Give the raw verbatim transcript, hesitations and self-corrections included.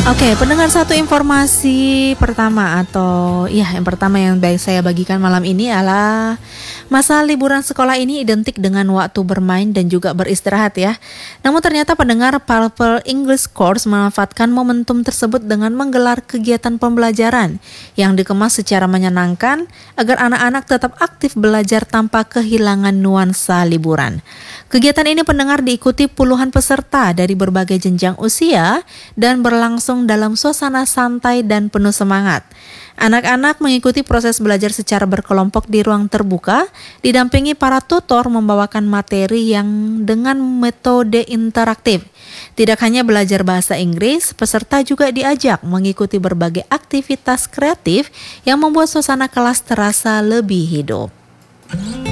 Oke, pendengar, satu informasi pertama atau ya yang pertama yang baik saya bagikan malam ini adalah masa liburan sekolah ini identik dengan waktu bermain dan juga beristirahat ya. Namun ternyata pendengar, Purple English Course memanfaatkan momentum tersebut dengan menggelar kegiatan pembelajaran yang dikemas secara menyenangkan agar anak-anak tetap aktif belajar tanpa kehilangan nuansa liburan. Kegiatan ini pendengar diikuti puluhan peserta dari berbagai jenjang usia dan berlangsung dalam suasana santai dan penuh semangat. Anak-anak mengikuti proses belajar secara berkelompok di ruang terbuka, didampingi para tutor membawakan materi yang dengan metode interaktif. Tidak hanya belajar bahasa Inggris, peserta juga diajak mengikuti berbagai aktivitas kreatif yang membuat suasana kelas terasa lebih hidup.